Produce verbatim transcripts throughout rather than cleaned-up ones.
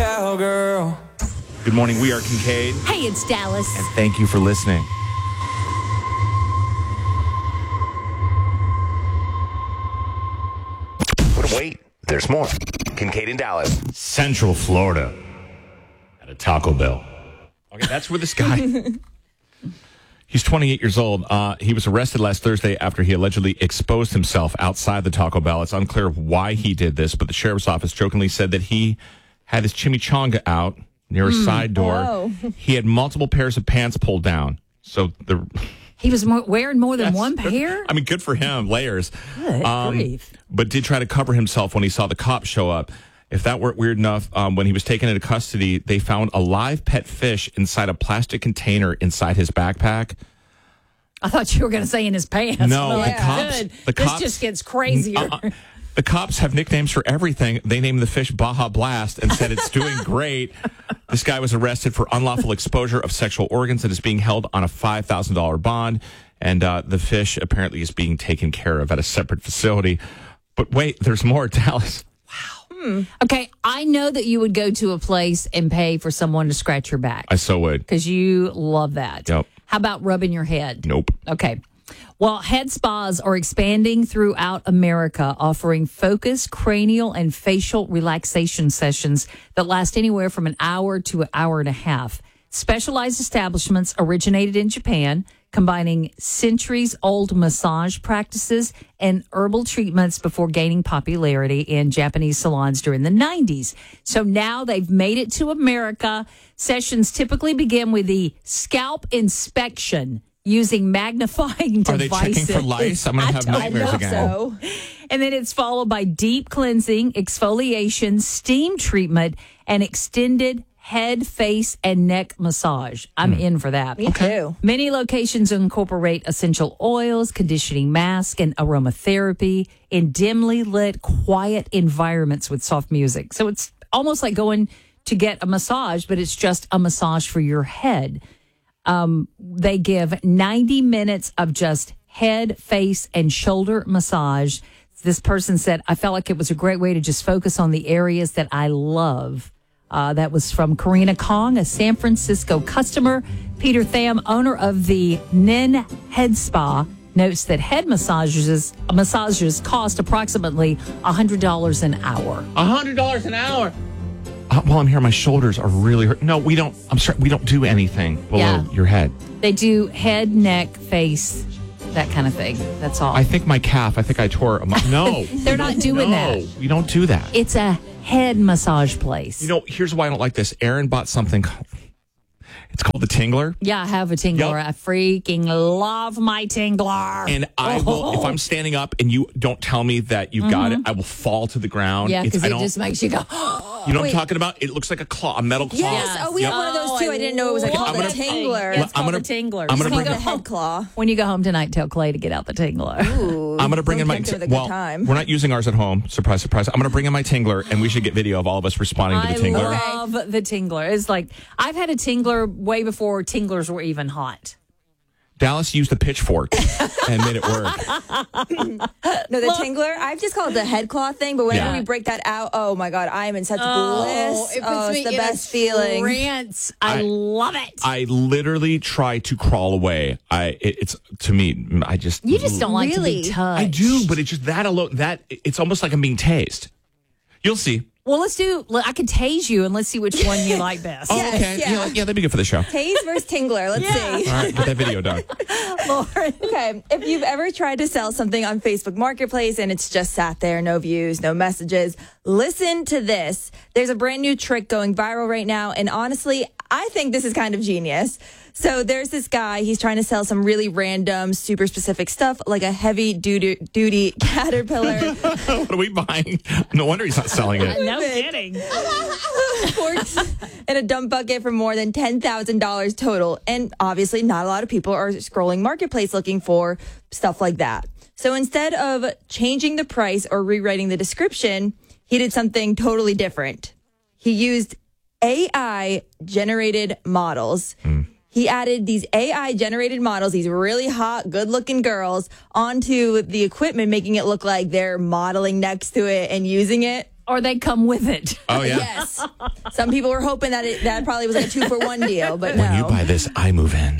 cowgirl. Good morning. We are Kincaid. Hey, it's Dallas. And thank you for listening. But wait, there's more. Kincaid in Dallas. Central Florida at a Taco Bell. Okay, that's where this guy... He's twenty-eight years old. Uh, he was arrested last Thursday after he allegedly exposed himself outside the Taco Bell. It's unclear why he did this, but the sheriff's office jokingly said that he had his chimichanga out near a mm. side door. Oh. He had multiple pairs of pants pulled down. So the he was mo- wearing more than yes. one pair? I mean, good for him, layers. Good um, grief. But did try to cover himself when he saw the cops show up. If that weren't weird enough, um, when he was taken into custody, they found a live pet fish inside a plastic container inside his backpack. I thought you were going to say in his pants. No, like, the cops. Good. The this cops, just gets crazier. Uh, the cops have nicknames for everything. They named the fish Baja Blast and said it's doing great. This guy was arrested for unlawful exposure of sexual organs and is being held on a five thousand dollars bond. And uh, the fish apparently is being taken care of at a separate facility. But wait, there's more, Dallas. Hmm. Okay, I know that you would go to a place and pay for someone to scratch your back. I so would. Because you love that. Yep. How about rubbing your head? Nope. Okay. Well, head spas are expanding throughout America, offering focused cranial and facial relaxation sessions that last anywhere from an hour to an hour and a half. Specialized establishments originated in Japan, combining centuries-old massage practices and herbal treatments before gaining popularity in Japanese salons during the nineties. So now they've made it to America. Sessions typically begin with the scalp inspection using magnifying devices. Are they checking for lice? I'm going to have nightmares again. So. And then it's followed by deep cleansing, exfoliation, steam treatment, and extended head, face, and neck massage. I'm mm. in for that. Me too. Many locations incorporate essential oils, conditioning mask, and aromatherapy in dimly lit, quiet environments with soft music. So it's almost like going to get a massage, but it's just a massage for your head. Um, they give ninety minutes of just head, face, and shoulder massage. This person said, I felt like it was a great way to just focus on the areas that I love. Uh, that was from Karina Kong, a San Francisco customer. Peter Tham, owner of the Nin Head Spa, notes that head massages massages cost approximately one hundred dollars an hour. one hundred dollars an hour? Uh, while I'm here, my shoulders are really hurt. No, we don't. I'm sorry. We don't do anything below yeah. your head. They do head, neck, face, that kind of thing. That's all. I think my calf, I think I tore a mu- No. They're not doing no, that. We don't do that. It's a head massage place. You know, here's why I don't like this. Aaron bought something. It's called the Tingler. Yeah, I have a Tingler. Yep. I freaking love my Tingler. And I oh. will, if I'm standing up and you don't tell me that you've mm-hmm. got it, I will fall to the ground. Yeah, because it just makes you go. You know what I'm talking about? It looks like a claw, a metal claw. Yes. Oh, we yep. have one of those too. I didn't know it was like called a Tingler. Yeah, it's I'm called gonna, a Tingler. I'm going to bring a head claw. When you go home tonight, tell Clay to get out the Tingler. Ooh, I'm going to bring in my t- well. time. We're not using ours at home. Surprise, surprise. I'm going to bring in my Tingler, and we should get video of all of us responding to the Tingler. I love the Tingler. It's like I've had a Tingler way before Tinglers were even hot. Dallas used a pitchfork and made it work. No, the Look. Tingler, I've just called it the head claw thing, but whenever yeah. we break that out, oh my God, I am in such oh, bliss. It oh, it's the best feeling. Trance. I, I love it. I literally try to crawl away. I it, it's to me, I just you just don't like really? to be touched. I do, but it's just that alone. That it's almost like I'm being tased. You'll see. Well, let's do. I can tase you, and let's see which one you like best. Oh, yes, okay. yeah. yeah, yeah, that'd be good for the show. Tase versus Tingler. Let's yeah. see. All right, get that video done. Lauren. Okay, if you've ever tried to sell something on Facebook Marketplace and it's just sat there, no views, no messages, listen to this. There's a brand new trick going viral right now, and honestly, I think this is kind of genius. So there's this guy, he's trying to sell some really random, super specific stuff, like a heavy duty, duty caterpillar. What are we buying? No wonder he's not selling it. No kidding. In a dump bucket for more than ten thousand dollars total. And obviously not a lot of people are scrolling Marketplace looking for stuff like that. So instead of changing the price or rewriting the description, he did something totally different. He used A I generated models. Mm. He added these A I generated models, these really hot, good looking girls onto the equipment, making it look like they're modeling next to it and using it. or they come with it. Oh, yeah. Yes. Some people were hoping that it, that probably was like a two for one deal, but no. When you buy this, I move in.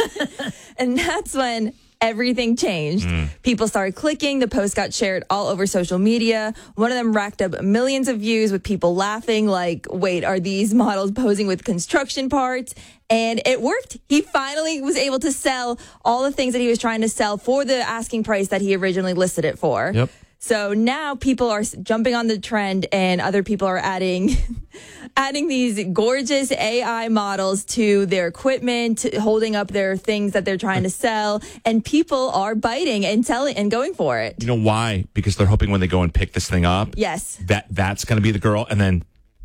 And that's when everything changed. Mm. People started clicking. The post got shared all over social media. One of them racked up millions of views with people laughing like, wait, are these models posing with construction parts? And it worked. He finally was able to sell all the things that he was trying to sell for the asking price that he originally listed it for. Yep. So now people are jumping on the trend, and other people are adding adding these gorgeous A I models to their equipment, holding up their things that they're trying to sell, and people are biting and selling and going for it. You know why? Because they're hoping when they go and pick this thing up, yes, that that's going to be the girl, and then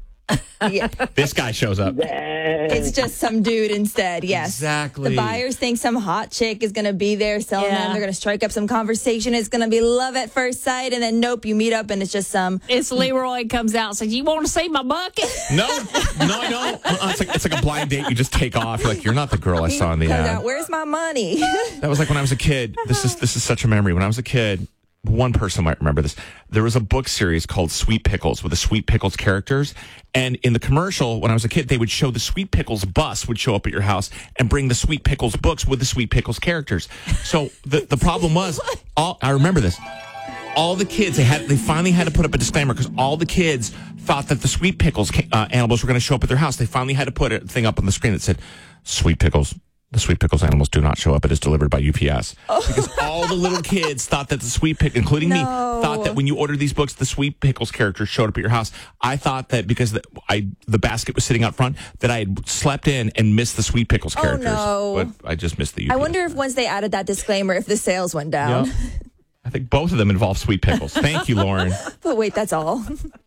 yeah. this guy shows up. It's just some dude instead. Yes, exactly. The buyers think some hot chick is going to be there selling Yeah. them. They're going to strike up some conversation. It's going to be love at first sight, and then nope, you meet up and it's just some. It's Leroy comes out and says, "You want to see my bucket?" No, no, I don't. Uh-uh. It's like it's like a blind date. You just take off. You're like, you're not the girl I saw in the Comes ad. out, where's my money? That was like when I was a kid. This is this is such a memory. When I was a kid, one person might remember this. There was a book series called Sweet Pickles with the Sweet Pickles characters. And in the commercial, when I was a kid, they would show the Sweet Pickles bus would show up at your house and bring the Sweet Pickles books with the Sweet Pickles characters. So the, the problem was, all I remember this, all the kids, they had they finally had to put up a disclaimer because all the kids thought that the Sweet Pickles uh, animals were going to show up at their house. They finally had to put a thing up on the screen that said, Sweet Pickles. The Sweet Pickles animals do not show up. It is delivered by U P S. Oh. Because all the little kids thought that the Sweet Pickles, including no. me, thought that when you ordered these books, the Sweet Pickles characters showed up at your house. I thought that because the, I the basket was sitting out front, that I had slept in and missed the Sweet Pickles characters. Oh, no. But I just missed the U P S. I wonder if once they added that disclaimer, if the sales went down. Yep. I think both of them involve Sweet Pickles. Thank you, Lauren. But wait, that's all.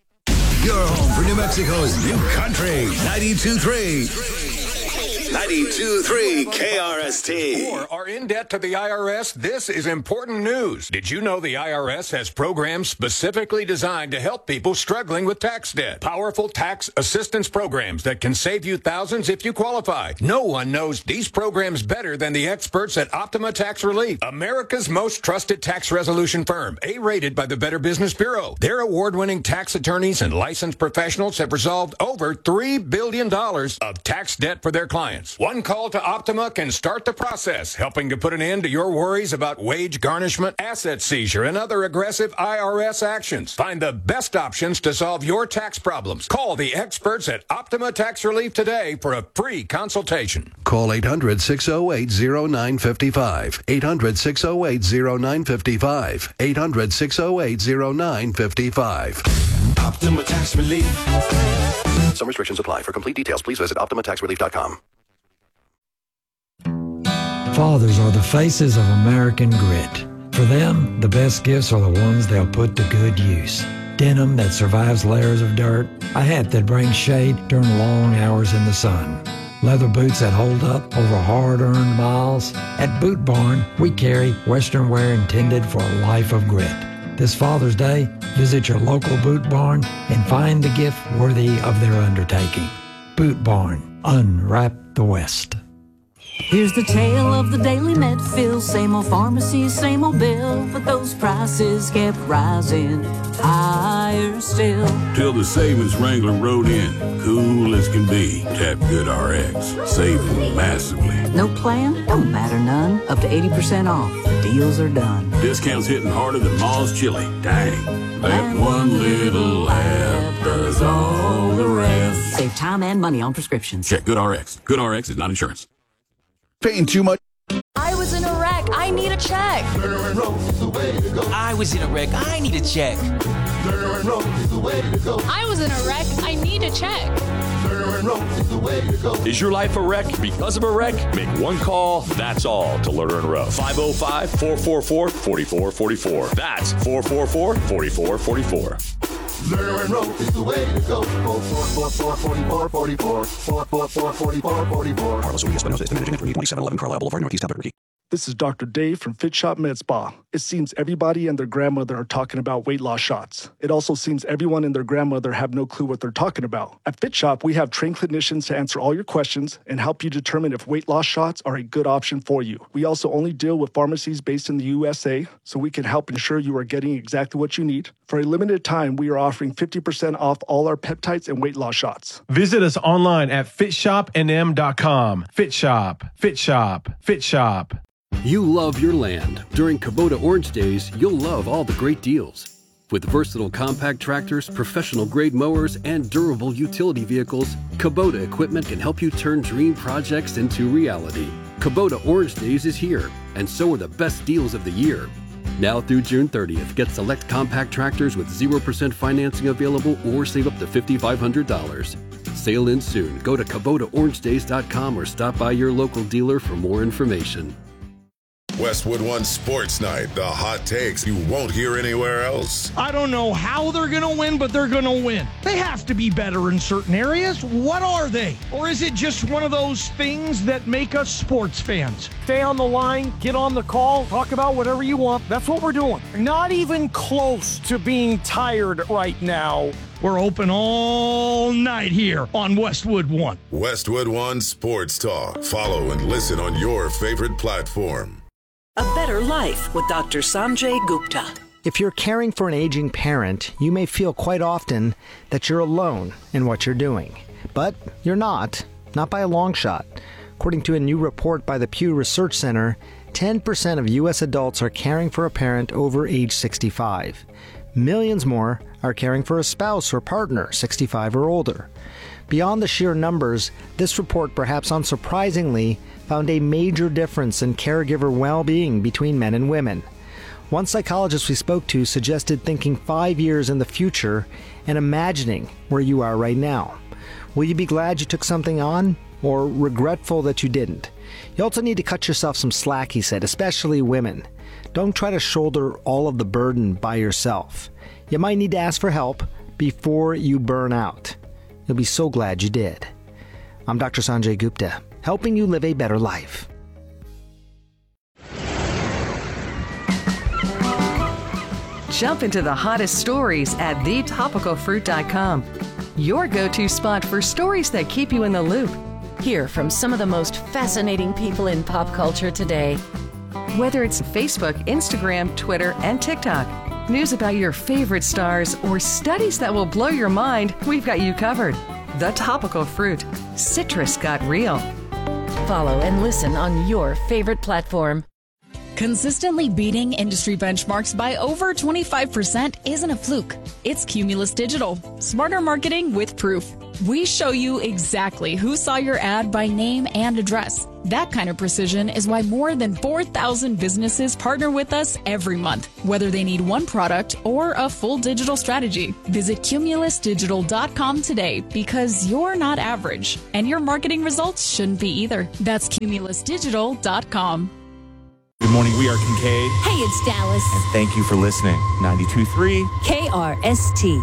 You're home for New Mexico's new country, ninety-two point three. ninety-two point three K R S T. Or are in debt to the I R S? This is important news. Did you know the I R S has programs specifically designed to help people struggling with tax debt? Powerful tax assistance programs that can save you thousands if you qualify. No one knows these programs better than the experts at Optima Tax Relief, America's most trusted tax resolution firm, A-rated by the Better Business Bureau. Their award-winning tax attorneys and licensed professionals have resolved over three billion dollars of tax debt for their clients. One call to Optima can start the process, helping to put an end to your worries about wage garnishment, asset seizure, and other aggressive I R S actions. Find the best options to solve your tax problems. Call the experts at Optima Tax Relief today for a free consultation. Call eight hundred, six oh eight, oh nine five five. eight hundred, six oh eight, oh nine five five. eight hundred, six oh eight, oh nine five five. Optima Tax Relief. Some restrictions apply. For complete details, please visit optima tax relief dot com. Fathers are the faces of American grit. For them, the best gifts are the ones they'll put to good use. Denim that survives layers of dirt, a hat that brings shade during long hours in the sun, leather boots that hold up over hard-earned miles. At Boot Barn, we carry Western wear intended for a life of grit. This Father's Day, visit your local Boot Barn and find the gift worthy of their undertaking. Boot Barn, unwrap the West. Here's the tale of the Daily Medfield. Same old pharmacy, same old bill, but those prices kept rising higher still. Till the savings wrangler rode in, cool as can be. Tap Good R X, saving massively. No plan? Don't matter none. Up to eighty percent off. The deals are done. Discounts hitting harder than Ma's chili. Dang. That one little app does all the rest. Save time and money on prescriptions. Check Good R X. Good R X is not insurance. Paying too much. I was in a wreck. I need a check. Lerner and Rose is the way to go. I was in a wreck. I need a check. Lerner and Rose is the way to go. I was in a wreck. I need a check. Lerner and Rose is the way to go. Is your life a wreck because of a wreck? Make one call, that's all, to Lerner and Rowe. five oh five, four four four, four four four four. That's four four four, four four four four. Lerner and Rose is the way to go. four four four, four four four four. four four four, four four four four four. Carlos Urias Espinosa is the managing editor, twenty-seven eleven Carlisle Boulevard, Northeast Albuquerque. This is Doctor Dave from Fit Shop Med Spa. It seems everybody and their grandmother are talking about weight loss shots. It also seems everyone and their grandmother have no clue what they're talking about. At Fit Shop, we have trained clinicians to answer all your questions and help you determine if weight loss shots are a good option for you. We also only deal with pharmacies based in the U S A, so we can help ensure you are getting exactly what you need. For a limited time, we are offering fifty percent off all our peptides and weight loss shots. Visit us online at fit shop n m dot com. Fit Shop, Fit Shop, Fit Shop. You love your land. During Kubota Orange Days, you'll love all the great deals. With versatile compact tractors, professional-grade mowers, and durable utility vehicles, Kubota equipment can help you turn dream projects into reality. Kubota Orange Days is here, and so are the best deals of the year. Now through June thirtieth, get select compact tractors with zero percent financing available or save up to five thousand five hundred dollars. Sale ends soon. Go to Kubota Orange Days dot com or stop by your local dealer for more information. Westwood One Sports Night, the hot takes you won't hear anywhere else. I don't know how they're going to win, but they're going to win. They have to be better in certain areas. What are they? Or is it just one of those things that make us sports fans? Stay on the line, get on the call, talk about whatever you want. That's what we're doing. Not even close to being tired right now. We're open all night here on Westwood One. Westwood One Sports Talk. Follow and listen on your favorite platform. A Better Life with Doctor Sanjay Gupta. If you're caring for an aging parent, you may feel quite often that you're alone in what you're doing. But you're not, not by a long shot. According to a new report by the Pew Research Center, ten percent of U S adults are caring for a parent over age sixty-five. Millions more are caring for a spouse or partner sixty-five or older. Beyond the sheer numbers, this report, perhaps unsurprisingly, found a major difference in caregiver well-being between men and women. One psychologist we spoke to suggested thinking five years in the future and imagining where you are right now. Will you be glad you took something on, or regretful that you didn't? You also need to cut yourself some slack, he said, especially women. Don't try to shoulder all of the burden by yourself. You might need to ask for help before you burn out. You'll be so glad you did. I'm Doctor Sanjay Gupta, helping you live a better life. Jump into the hottest stories at the topical fruit dot com. Your go-to spot for stories that keep you in the loop. Hear from some of the most fascinating people in pop culture today. Whether it's Facebook, Instagram, Twitter, and TikTok, news about your favorite stars, or studies that will blow your mind, we've got you covered. The Topical Fruit. Citrus got real. Follow and listen on your favorite platform. Consistently beating industry benchmarks by over twenty-five percent isn't a fluke. It's Cumulus Digital. Smarter marketing with proof. We show you exactly who saw your ad by name and address. That kind of precision is why more than four thousand businesses partner with us every month, whether they need one product or a full digital strategy. Visit cumulus digital dot com today, because you're not average, and your marketing results shouldn't be either. That's cumulus digital dot com. Good morning, we are Kincaid. Hey, it's Dallas. And thank you for listening. ninety-two point three K R S T.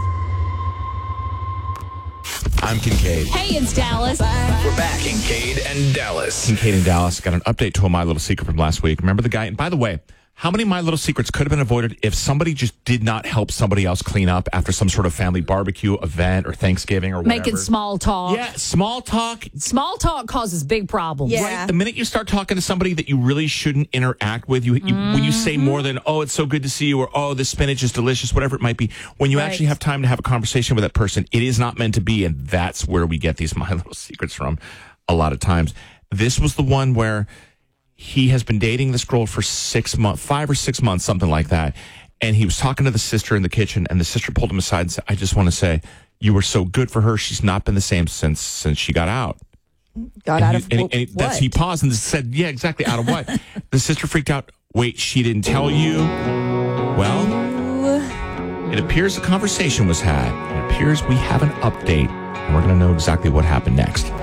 I'm Kincaid. Hey, it's Dallas. We're back, Kincaid and Dallas. Kincaid and Dallas got an update to a My Little Secret from last week. Remember the guy? And by the way, how many My Little Secrets could have been avoided if somebody just did not help somebody else clean up after some sort of family barbecue event or Thanksgiving or whatever? Making small talk. Yeah, small talk. Small talk causes big problems. Yeah. Right? The minute you start talking to somebody that you really shouldn't interact with, you, you Mm-hmm. when you say more than, oh, it's so good to see you, or, oh, this spinach is delicious, whatever it might be, when you Right. actually have time to have a conversation with that person, it is not meant to be, and that's where we get these My Little Secrets from a lot of times. This was the one where he has been dating this girl for six months, five or six months, something like that. And he was talking to the sister in the kitchen, and the sister pulled him aside and said, I just want to say, you were so good for her. She's not been the same since since she got out. Got and out he, of and, he, and he, that's, he paused and said, yeah, exactly. Out of what? The sister freaked out. Wait, she didn't tell you? Well, it appears a conversation was had. It appears we have an update, and we're going to know exactly what happened next.